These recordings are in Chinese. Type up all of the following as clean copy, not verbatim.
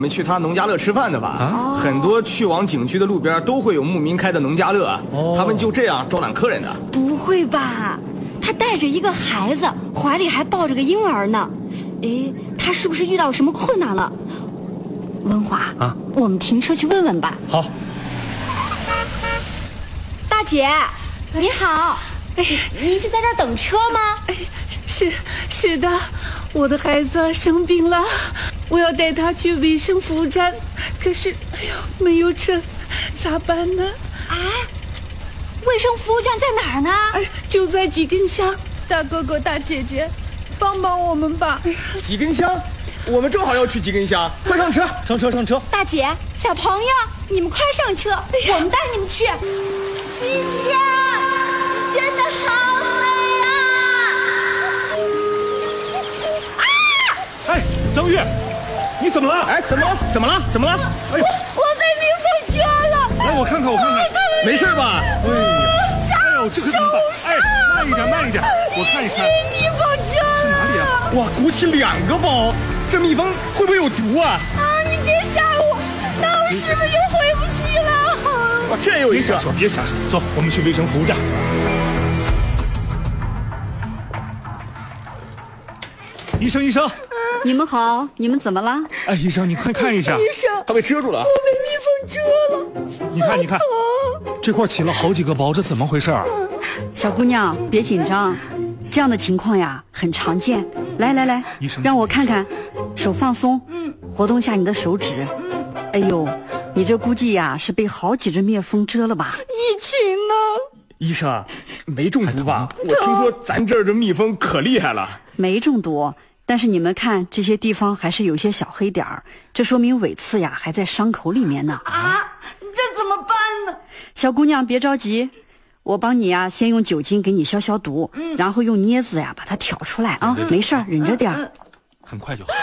们去他农家乐吃饭的吧？啊，很多去往景区的路边都会有牧民开的农家乐，他们就这样招揽客人的。 不会吧？他带着一个孩子，怀里还抱着个婴儿呢。哎，他是不是遇到什么困难了？文华啊，我们停车去问问吧。 好。 大姐，你好。哎，您是在这儿等车吗？ 哎，是的，我的孩子生病了，我要带他去卫生服务站，可是，哎呦，没有车，咋办呢？ 啊，卫生服务站在哪儿呢？ 哎，就在几根香。大哥哥、大姐姐，帮帮我们吧！ 几根香，我们正好要去几根香，快上车，上车！ 大姐，小朋友，你们快上车，我们带你们去。新疆真的好美啊！ 哎，张月，你怎么了？ 哎，怎么了？哎呦， 我被蜜蜂蛰了！ 来，我看看， 没事吧？ 哎呦，这可怎么办？哎，慢一点，我看一看。 蜜蜂蛰了！ 是哪里啊？ 哇，鼓起2个包，这蜜蜂会不会有毒啊？ 啊，你别吓我，那我是不是就回不去了？ 哇，这有一个！ 别瞎说，走，我们去卫生服务站。医生， 你们好，你们怎么了？ 哎，医生，你快看一下， 医生， 他被蛰住了， 我被蜜蜂蛰了。 你看，这块起了好几个包，这怎么回事啊？ 小姑娘，别紧张，这样的情况呀很常见。来， 医生， 让我看看，手放松，活动下你的手指。哎呦，你这估计呀是被好几只蜜蜂蛰了吧？ 一群呢？ 医生，没中毒吧？我听说咱这儿的蜜蜂可厉害了。 没中毒，但是你们看这些地方还是有些小黑点儿，这说明尾刺呀还在伤口里面呢。 啊，这怎么办呢？ 小姑娘别着急，我帮你呀先用酒精给你消毒，然后用镊子呀把它挑出来啊，没事儿，忍着点儿， 很快就好。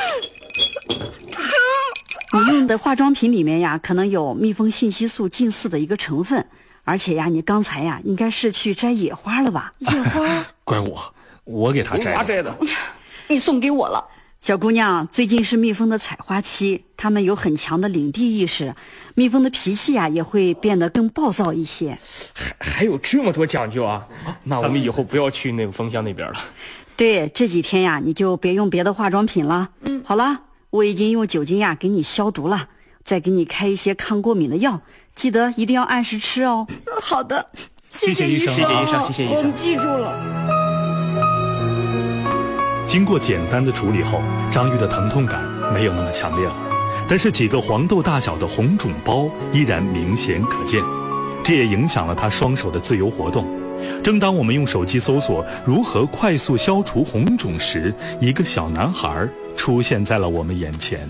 你用的化妆品里面呀可能有蜜蜂信息素近似的一个成分，而且呀你刚才呀应该是去摘野花了吧？ 野花？ 怪我给他摘的。 你送给我了。 小姑娘，最近是蜜蜂的采花期，它们有很强的领地意识，蜜蜂的脾气呀也会变得更暴躁一些。 还有这么多讲究啊？那我们以后不要去那个蜂箱那边了。 对，这几天呀你就别用别的化妆品了。好了，我已经用酒精呀给你消毒了，再给你开一些抗过敏的药，记得一定要按时吃哦。 好的， 谢谢医生， 谢谢医生， 我们记住了。 经过简单的处理后，张玉的疼痛感没有那么强烈了，但是几个黄豆大小的红肿包依然明显可见，这也影响了他双手的自由活动。正当我们用手机搜索如何快速消除红肿时，一个小男孩出现在了我们眼前。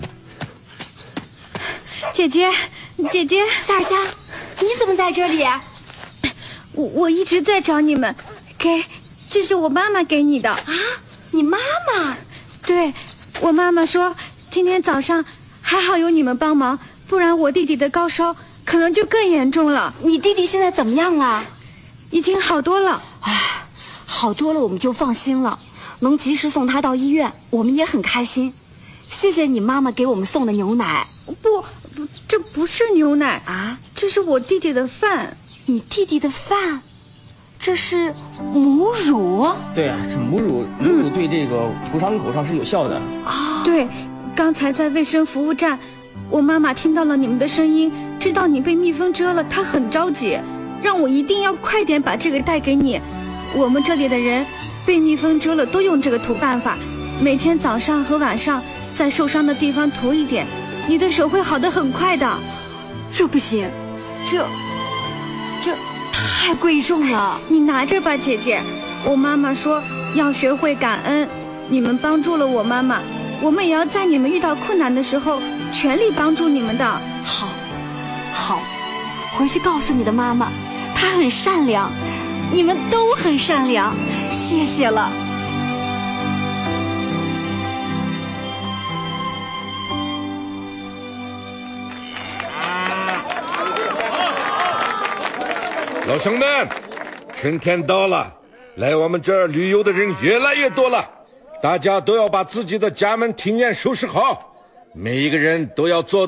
姐姐， 萨尔加，你怎么在这里？ 我一直在找你们，这是我妈妈给你的啊。 你妈妈？ 对，我妈妈说今天早上还好有你们帮忙，不然我弟弟的高烧可能就更严重了。 你弟弟现在怎么样了？ 已经好多了。 唉，好多了我们就放心了，能及时送他到医院，我们也很开心。谢谢你妈妈给我们送的牛奶。 不，这不是牛奶啊，这是我弟弟的饭。 你弟弟的饭？这是母乳？ 对啊，这母乳对这个涂伤口上是有效的啊。对，刚才在卫生服务站，我妈妈听到了你们的声音，知道你被蜜蜂蛰了，她很着急，让我一定要快点把这个带给你。我们这里的人被蜜蜂蛰了都用这个涂办法，每天早上和晚上在受伤的地方涂一点，你的手会好得很快的。 这不行，这太贵重了， 你拿着吧，姐姐。我妈妈说要学会感恩，你们帮助了我妈妈，我们也要在你们遇到困难的时候全力帮助你们的。 好，回去告诉你的妈妈，她很善良，你们都很善良，谢谢了。 老兄们，春天到了，来我们这儿旅游的人越来越多了，大家都要把自己的家门庭院收拾好， 每一个人都要做